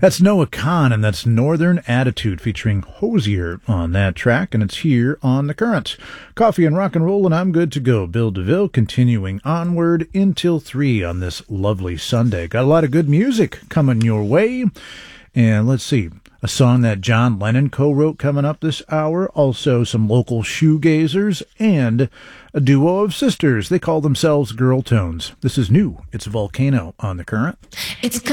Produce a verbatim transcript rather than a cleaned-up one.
That's Noah Kahn, and that's Northern Attitude featuring Hosier on that track, and it's here on The Current. Coffee and rock and roll, and I'm good to go. Bill DeVille continuing onward until three on this lovely Sunday. Got a lot of good music coming your way, and let's see. A song that John Lennon co-wrote coming up this hour. Also some local shoegazers and a duo of sisters. They call themselves Girl Tones. This is new. It's Volcano on The Current. It's